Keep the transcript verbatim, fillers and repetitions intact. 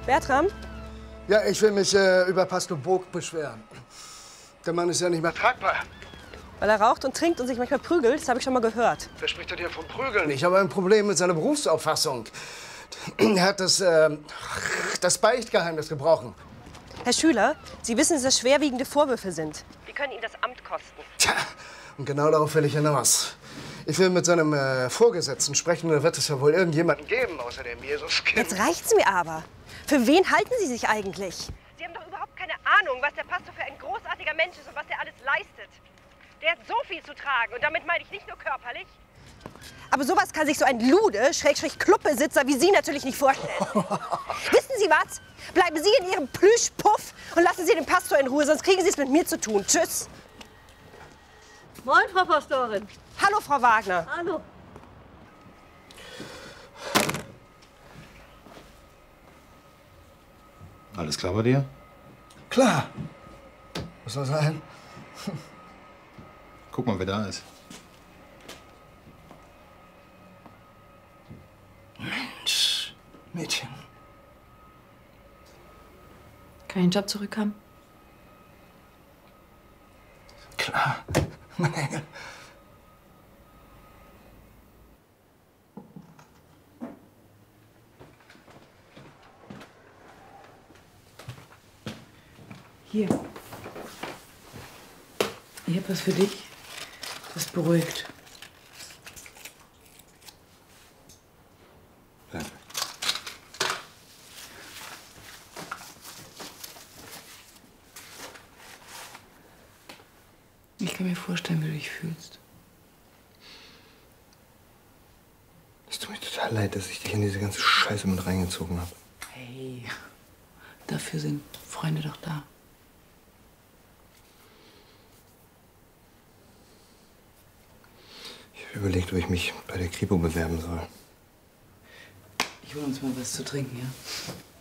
Bertram? Ja, ich will mich äh, über Pastor Burg beschweren. Der Mann ist ja nicht mehr tragbar. Weil er raucht und trinkt und sich manchmal prügelt, das habe ich schon mal gehört. Wer spricht denn hier vom Prügeln? Ich habe ein Problem mit seiner Berufsauffassung. Er hat das, äh, das Beichtgeheimnis gebrochen. Herr Schüler, Sie wissen, dass das schwerwiegende Vorwürfe sind. Die können Ihnen das Amt kosten. Tja, und genau darauf will ich hinaus. Ich will mit seinem äh, Vorgesetzten sprechen, da wird es ja wohl irgendjemanden geben, außer dem Jesuskind. Jetzt reicht's mir aber. Für wen halten Sie sich eigentlich? Sie haben doch überhaupt keine Ahnung, was der Pastor für ein großartiger Mensch ist und was er alles leistet. Der hat so viel zu tragen und damit meine ich nicht nur körperlich. Aber sowas kann sich so ein Lude, Schrägstrich Kluppbesitzer wie Sie natürlich nicht vorstellen. Wissen Sie was? Bleiben Sie in Ihrem Plüschpuff und lassen Sie den Pastor in Ruhe, sonst kriegen Sie es mit mir zu tun. Tschüss. Moin, Frau Pastorin. Hallo, Frau Wagner. Hallo. Alles klar bei dir? Klar. Was soll sein? Guck mal, wer da ist. Mensch, Mädchen. Kann ich den Job zurückhaben? Klar, mein Engel. Hier. Ich hab was für dich. Das beruhigt. Danke. Ich kann mir vorstellen, wie du dich fühlst. Es tut mir total leid, dass ich dich in diese ganze Scheiße mit reingezogen habe. Hey, dafür sind Freunde doch da. Ich habe überlegt, ob ich mich bei der Kripo bewerben soll. Ich hol uns mal was zu trinken, ja?